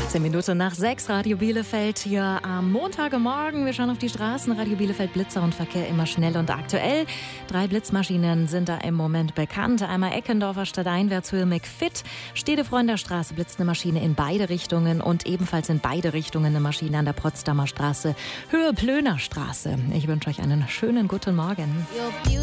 10 Minuten nach 6, Radio Bielefeld hier am Montagmorgen. Wir schauen auf die Straßen. Radio Bielefeld, Blitzer und Verkehr immer schnell und aktuell. 3 Blitzmaschinen sind da im Moment bekannt. Einmal Eckendorfer Stadteinwärts Höhe McFit. Stedefreunderstraße blitzt eine Maschine in beide Richtungen und ebenfalls in beide Richtungen eine Maschine an der Potsdamer Straße Höhe Plöner Straße. Ich wünsche euch einen schönen guten Morgen.